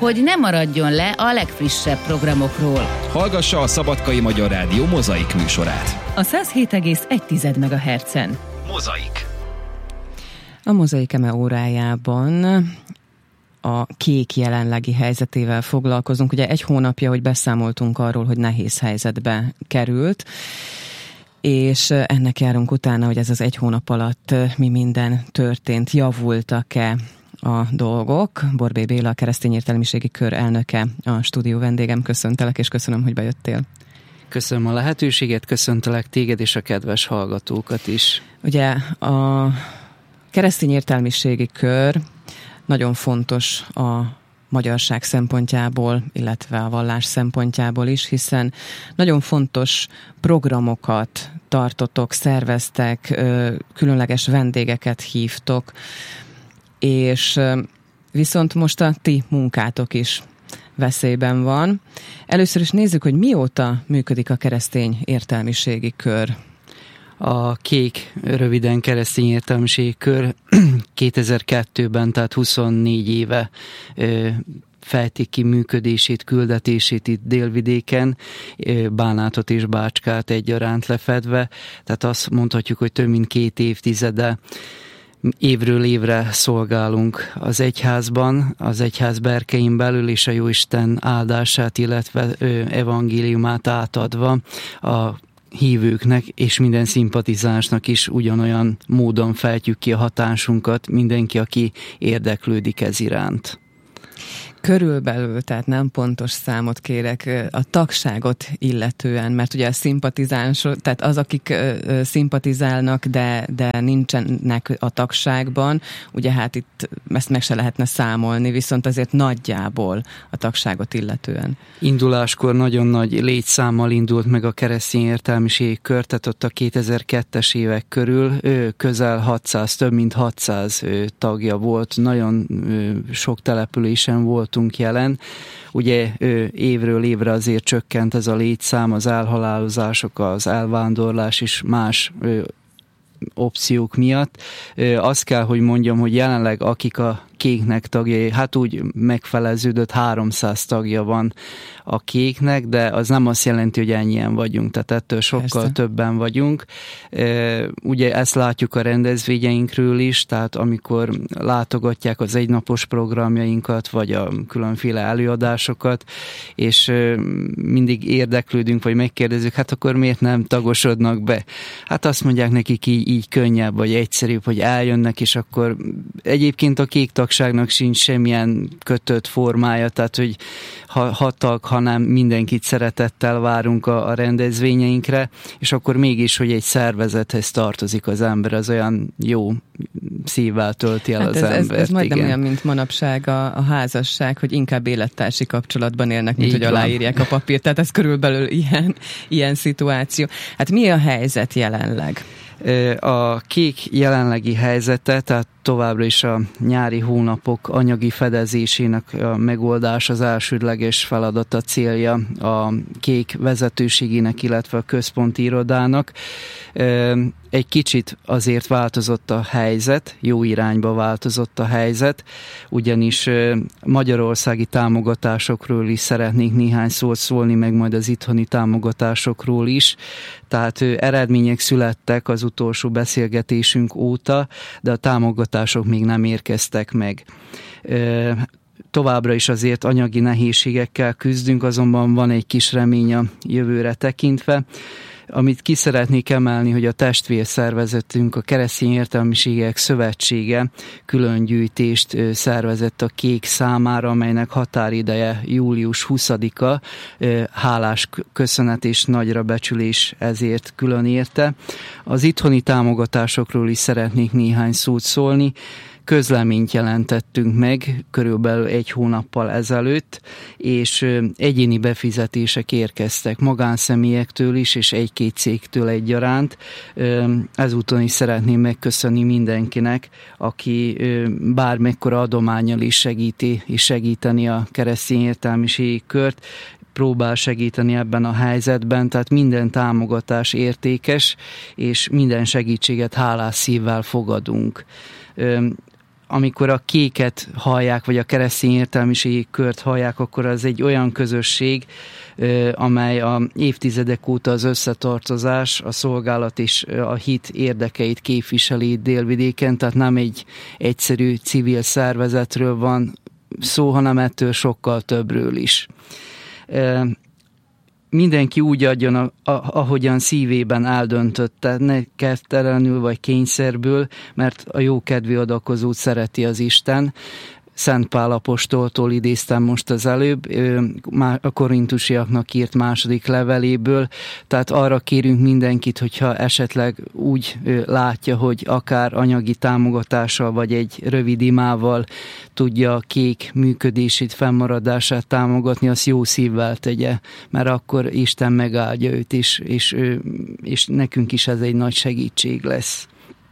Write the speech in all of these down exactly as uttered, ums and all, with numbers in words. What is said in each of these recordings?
hogy ne maradjon le a legfrissebb programokról. Hallgassa a Szabadkai Magyar Rádió Mozaik műsorát. A száz hét egész egy megahertzen. Mozaik. A Mozaik eme órájában a kék jelenlegi helyzetével foglalkozunk. Ugye egy hónapja, hogy beszámoltunk arról, hogy nehéz helyzetbe került, és ennek járunk utána, hogy ez az egy hónap alatt mi minden történt, javultak-e a dolgok. Borbély Béla, a Keresztény Értelmiségi Kör elnöke, a stúdió vendégem. Köszöntelek, és köszönöm, hogy bejöttél. Köszönöm a lehetőséget, köszöntelek téged és a kedves hallgatókat is. Ugye a Keresztény Értelmiségi Kör nagyon fontos a magyarság szempontjából, illetve a vallás szempontjából is, hiszen nagyon fontos programokat tartotok, szerveztek, különleges vendégeket hívtok, és viszont most a ti munkátok is veszélyben van. Először is nézzük, hogy mióta működik a Keresztény Értelmiségi Kör. A kék, röviden Keresztény Értelmiségi Kör kétezer-kettőben, tehát huszonnégy éve ö, fejtik ki működését, küldetését itt Délvidéken, Bánátot és Bácskát egyaránt lefedve. Tehát azt mondhatjuk, hogy több mint két évtizede évről évre szolgálunk az egyházban, az egyház berkein belül, és a Jóisten áldását, illetve ö, evangéliumát átadva a hívőknek és minden szimpatizánsnak is ugyanolyan módon fejtjük ki a hatásunkat, mindenki, aki érdeklődik ez iránt. Körülbelül, tehát nem pontos számot kérek, a tagságot illetően, mert ugye a szimpatizánsok, tehát az, akik szimpatizálnak, de, de nincsenek a tagságban, ugye hát itt ezt meg se lehetne számolni, viszont azért nagyjából a tagságot illetően. Induláskor nagyon nagy létszámmal indult meg a Keresztény Értelmiségi Kör, tehát ott a kétezer-kettes évek körül közel hatszáz, több mint hatszáz tagja volt, nagyon sok településen volt jelen. Ugye évről évre azért csökkent ez a létszám, az elhalálozások, az elvándorlás és más opciók miatt. Azt kell, hogy mondjam, hogy jelenleg akik a kéknek tagjai, hát úgy megfeleződött, háromszáz tagja van a kéknek, de az nem azt jelenti, hogy ennyien vagyunk, tehát ettől sokkal Persze. többen vagyunk. Ugye ezt látjuk a rendezvényeinkről is, tehát amikor látogatják az egynapos programjainkat, vagy a különféle előadásokat, és mindig érdeklődünk, vagy megkérdezzük, hát akkor miért nem tagosodnak be? Hát azt mondják nekik így, így könnyebb, vagy egyszerűbb, hogy eljönnek, és akkor egyébként a kék tagságnak sincs semmilyen kötött formája, tehát hogy ha, ha tag, hanem mindenkit szeretettel várunk a, a rendezvényeinkre, és akkor mégis, hogy egy szervezethez tartozik az ember, az olyan jó szívvel tölti el hát az ez, embert. Ez, ez majdnem igen. olyan, mint manapság a, a házasság, hogy inkább élettársi kapcsolatban élnek, mint Így hogy van. Aláírják a papírt, tehát ez körülbelül ilyen, ilyen szituáció. Hát mi a helyzet jelenleg? A kék jelenlegi helyzete, tehát továbbra is a nyári hónapok anyagi fedezésének a megoldás az elsődleges feladata, célja a kék vezetőségének, illetve a központi irodának. Egy kicsit azért változott a helyzet, jó irányba változott a helyzet, ugyanis magyarországi támogatásokról is szeretnék néhány szót szólni, meg majd az itthoni támogatásokról is. Tehát eredmények születtek az utolsó beszélgetésünk óta, de a támogatások még nem érkeztek meg. Továbbra is azért anyagi nehézségekkel küzdünk, azonban van egy kis remény a jövőre tekintve. Amit ki szeretnék emelni, hogy a testvérszervezetünk, a Keresztény Értelmiségek Szövetsége külön gyűjtést szervezett a kék számára, amelynek határideje július huszadika. Hálás köszönet és nagyra becsülés ezért külön érte. Az itthoni támogatásokról is szeretnék néhány szót szólni. Közleményt jelentettünk meg körülbelül egy hónappal ezelőtt, és egyéni befizetések érkeztek magánszemélyektől is, és egy-két cégtől egyaránt. Ezúton is szeretném megköszönni mindenkinek, aki bármekkora adománnyal is segíti és segíteni a Keresztény Értelmiségi Kört, próbál segíteni ebben a helyzetben, tehát minden támogatás értékes, és minden segítséget hálás szívvel fogadunk. amikor a kéket hallják, vagy a keresztény értelmiségi kört hallják, akkor az egy olyan közösség, amely a évtizedek óta az összetartozás, a szolgálat és a hit érdekeit képviseli Délvidéken, tehát nem egy egyszerű civil szervezetről van szó, hanem ettől sokkal többről is. Mindenki úgy adjon, a, a, ahogyan szívében eldöntötte, ne kezdtelenül vagy kényszerből, mert a jókedvű adakozót szereti az Isten. Szent Pál apostoltól idéztem most az előbb, a korintusiaknak írt második leveléből, tehát arra kérünk mindenkit, hogyha esetleg úgy látja, hogy akár anyagi támogatással, vagy egy rövid imával tudja a kék működését, fennmaradását támogatni, azt jó szívvel tegye, mert akkor Isten megáldja őt is, és, és nekünk is ez egy nagy segítség lesz.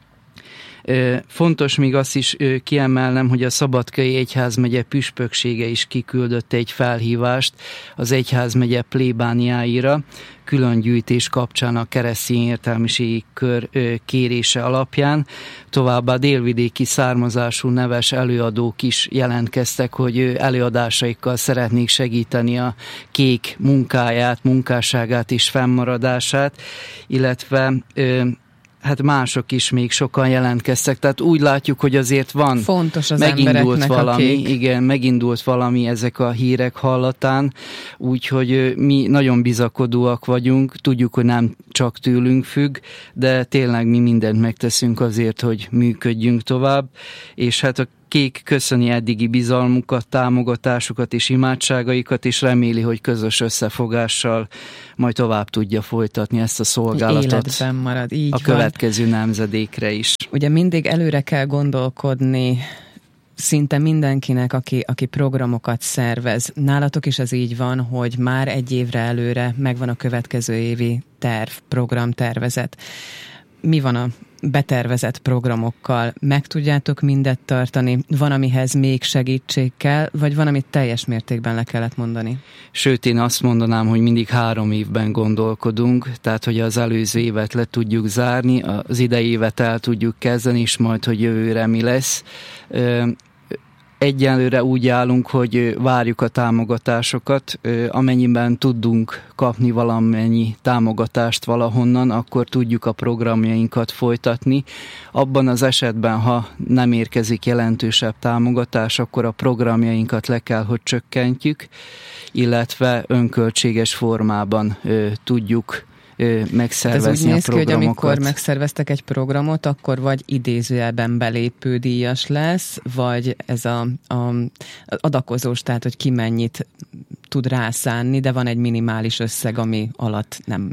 Fontos még azt is kiemelnem, hogy a Szabadkai Egyházmegye püspöksége is kiküldött egy felhívást az egyházmegye plébániáira, külön gyűjtés kapcsán a keresztény értelmiségi kör kérése alapján. Továbbá délvidéki származású neves előadók is jelentkeztek, hogy előadásaikkal szeretnék segíteni a kék munkáját, munkásságát és fennmaradását, illetve hát mások is még sokan jelentkeztek, tehát úgy látjuk, hogy azért van, fontos az megindult valami, kék. igen, megindult valami ezek a hírek hallatán, úgyhogy mi nagyon bizakodóak vagyunk, tudjuk, hogy nem csak tőlünk függ, de tényleg mi mindent megteszünk azért, hogy működjünk tovább, és hát a Kék köszöni eddigi bizalmukat, támogatásukat és imádságaikat, és reméli, hogy közös összefogással majd tovább tudja folytatni ezt a szolgálatot. Életben marad, így a következő van. Nemzedékre is. Ugye mindig előre kell gondolkodni szinte mindenkinek, aki, aki programokat szervez. Nálatok is ez így van, hogy már egy évre előre megvan a következő évi terv, programtervezet. Mi van a betervezett programokkal? Meg tudjátok mindet tartani? Van, amihez még segítség kell, vagy van, amit teljes mértékben le kellett mondani? Sőt, én azt mondanám, hogy mindig három évben gondolkodunk, tehát, hogy az előző évet le tudjuk zárni, az idei évet el tudjuk kezdeni, és majd, hogy jövőre mi lesz. Egyelőre úgy állunk, hogy várjuk a támogatásokat, amennyiben tudunk kapni valamennyi támogatást valahonnan, akkor tudjuk a programjainkat folytatni. Abban az esetben, ha nem érkezik jelentősebb támogatás, akkor a programjainkat le kell, hogy csökkentjük, illetve önköltséges formában tudjuk megszervezni ez úgy néz a programokat. Ki, hogy amikor megszerveztek egy programot, akkor vagy idézőjelben belépő díjas lesz, vagy ez a, a adakozós, tehát hogy ki mennyit tud rászánni, de van egy minimális összeg, ami alatt nem...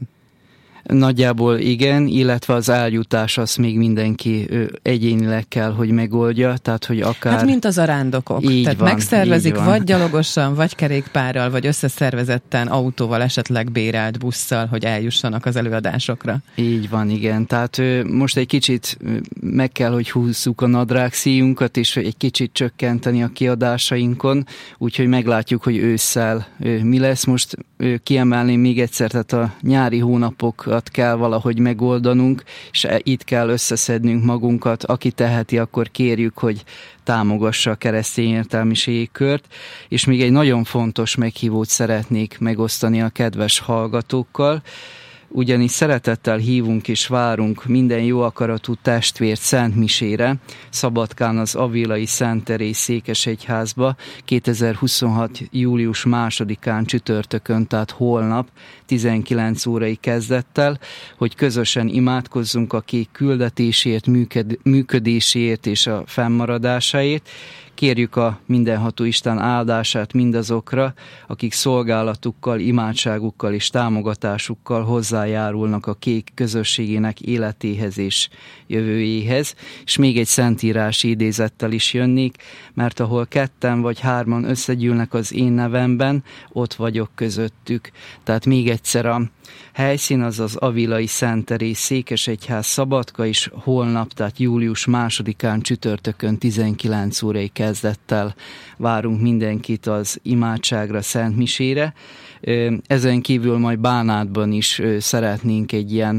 Nagyjából igen, illetve az eljutás azt még mindenki egyénileg kell, hogy megoldja, tehát hogy akár... Hát mint az arándokok, így tehát van, megszervezik vagy gyalogosan, vagy kerékpárral, vagy összeszervezetten, autóval, esetleg bérelt busszal, hogy eljussanak az előadásokra. Így van, igen, tehát most egy kicsit meg kell, hogy húzzuk a nadrágszíjunkat, és egy kicsit csökkenteni a kiadásainkon, úgyhogy meglátjuk, hogy ősszel mi lesz. Most kiemelném még egyszer, tehát a nyári hónapok kell valahogy megoldanunk, és itt kell összeszednünk magunkat. Aki teheti, akkor kérjük, hogy támogassa a keresztény értelmiségi kört. És még egy nagyon fontos meghívót szeretnék megosztani a kedves hallgatókkal, ugyanis szeretettel hívunk és várunk minden jó akaratú testvért szentmisére, Szabadkán az Avilai Szent Teréz székesegyházba, kétezer-huszonhat. július másodikán csütörtökön, tehát holnap, tizenkilenc órai kezdettel, hogy közösen imádkozzunk a kék küldetésért, működéséért és a fennmaradásáért. Kérjük a mindenható Isten áldását mindazokra, akik szolgálatukkal, imádságukkal és támogatásukkal hozzájárulnak a kék közösségének életéhez és jövőjéhez. És még egy szentírási idézettel is jönnék, mert ahol ketten vagy hárman összegyűlnek az én nevemben, ott vagyok közöttük. Tehát még egyszer a helyszín az az Avilai Szent Teréz székesegyház Szabadka, és holnap, tehát július másodikán csütörtökön tizenkilenc órai kezdettel várunk mindenkit az imádságra, szentmisére. Ezen kívül majd Bánátban is szeretnénk egy ilyen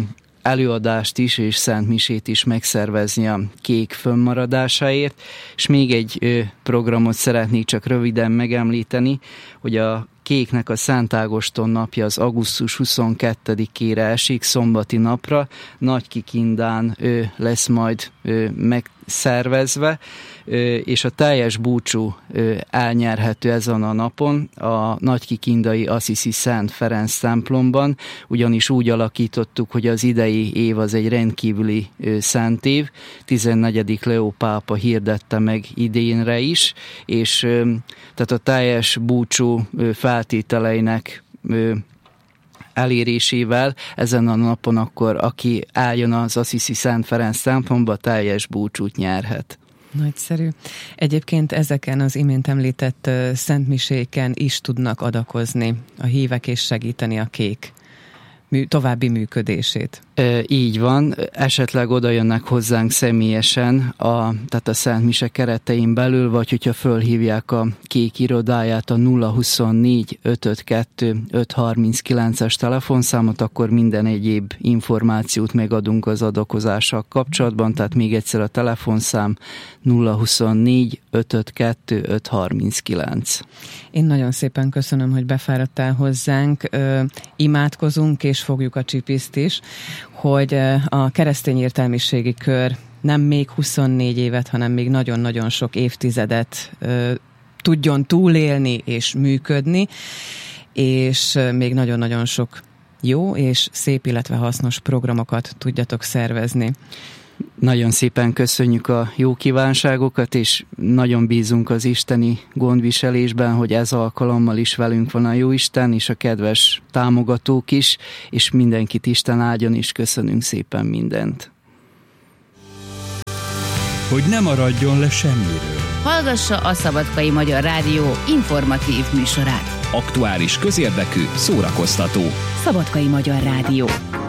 előadást is és szentmisét is megszervezni a kék fönnmaradásáért, és még egy programot szeretnék csak röviden megemlíteni, hogy a kéknek a Szent Ágoston napja az augusztus huszonkettedikére esik, szombati napra, Nagykikindán ő, lesz majd ő, megszervezve, ő, és a teljes búcsú ő, elnyerhető ezen a napon a Nagykikindai Assisi Szent Ferenc templomban, ugyanis úgy alakítottuk, hogy az idei év az egy rendkívüli ő, szent év, tizennegyedik Leó pápa hirdette meg idénre is, és ő, tehát a teljes búcsú ő, feltételeinek ő, elérésével ezen a napon akkor, aki eljön az Assisi Szent Ferenc templomba, teljes búcsút nyerhet. Nagyszerű. Egyébként ezeken az imént említett uh, szentmiséken is tudnak adakozni a hívek és segíteni a kék mű, további működését. E, így van, esetleg oda jönnek hozzánk személyesen, a, tehát a Szent Mise keretein belül, vagy hogyha fölhívják a kék irodáját, a nulla huszonnégy ötvenkettő ötszázharminckilences telefonszámot, akkor minden egyéb információt megadunk az adakozással kapcsolatban, tehát még egyszer a telefonszám nulla huszonnégy ötvenkettő ötszázharminckilenc. Én nagyon szépen köszönöm, hogy befáradtál hozzánk, Ö, imádkozunk és fogjuk a csipiszt is, hogy a keresztény értelmiségi kör nem még huszonnégy évet, hanem még nagyon-nagyon sok évtizedet ö, tudjon túlélni és működni, és még nagyon-nagyon sok jó és szép, illetve hasznos programokat tudjatok szervezni. Nagyon szépen köszönjük a jó kívánságokat, és nagyon bízunk az isteni gondviselésben, hogy ez alkalommal is velünk van a Jóisten, és a kedves támogatók is, és mindenkit Isten áldjon, és köszönünk szépen mindent. Hogy ne maradjon le semmiről. Hallgassa a Szabadkai Magyar Rádió informatív műsorát. Aktuális, közérdekű, szórakoztató. Szabadkai Magyar Rádió.